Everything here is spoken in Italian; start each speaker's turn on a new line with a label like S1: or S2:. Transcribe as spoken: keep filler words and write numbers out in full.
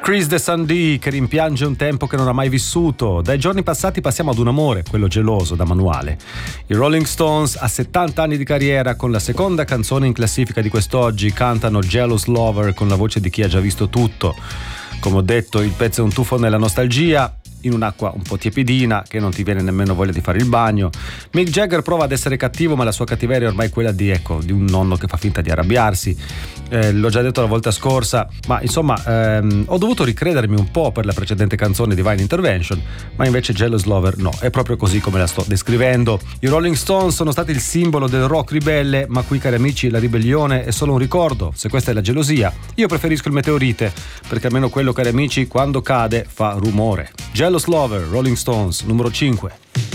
S1: Chris de Sandy che rimpiange un tempo che non ha mai vissuto. Dai giorni passati passiamo ad un amore, quello geloso da manuale. I Rolling Stones, a settanta anni di carriera, con la seconda canzone in classifica di quest'oggi, cantano Jealous Lover con la voce di chi ha già visto tutto. Come ho detto, il pezzo è un tuffo nella nostalgia, in un'acqua un po' tiepidina che non ti viene nemmeno voglia di fare il bagno. Mick Jagger prova ad essere cattivo, ma la sua cattiveria è ormai quella di, ecco, di un nonno che fa finta di arrabbiarsi. Eh, l'ho già detto la volta scorsa, ma insomma ehm, ho dovuto ricredermi un po' per la precedente canzone Divine Intervention, ma invece Jealous Lover no, è proprio così come la sto descrivendo. I Rolling Stones sono stati il simbolo del rock ribelle, ma qui, cari amici, la ribellione è solo un ricordo. Se questa è la gelosia, io preferisco il meteorite, perché almeno quello, cari amici, quando cade fa rumore. Jealous Lover, Rolling Stones, numero cinque.